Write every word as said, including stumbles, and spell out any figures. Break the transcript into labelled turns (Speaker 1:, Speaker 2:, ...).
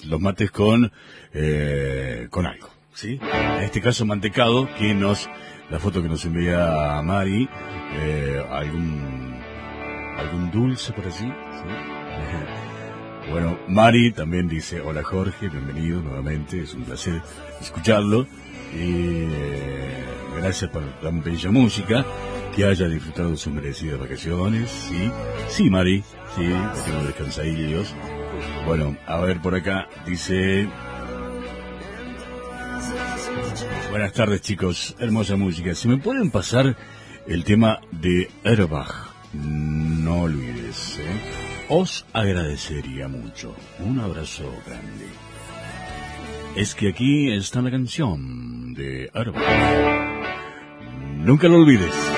Speaker 1: los mates con, eh, con algo, ¿sí? En este caso mantecado, que nos, la foto que nos envía Mari, eh, algún, algún dulce por allí, ¿sí? Bueno, Mari también dice, hola Jorge, bienvenido nuevamente, es un placer escucharlo, y eh, gracias por tan bella música, que haya disfrutado de sus merecidas vacaciones, sí, sí Mari, sí, porque no descansadillos. Bueno, a ver por acá, dice, buenas tardes chicos, hermosa música, si me pueden pasar el tema de Erbach, no olvides, ¿eh? Os agradecería mucho. Un abrazo grande. Es que aquí está la canción de Erbach. Nunca lo olvides.